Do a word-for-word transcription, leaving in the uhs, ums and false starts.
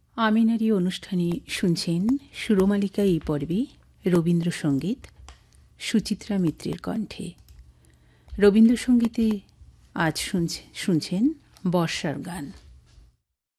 আমিনারি অনুষ্ঠানে শুনছেন সুরমালিকা এই পর্বে রবীন্দ্রসঙ্গীত সুচিত্রা মিত্রের কণ্ঠে। রবীন্দ্রসঙ্গীতে আজ শুনছেন বর্ষার গান।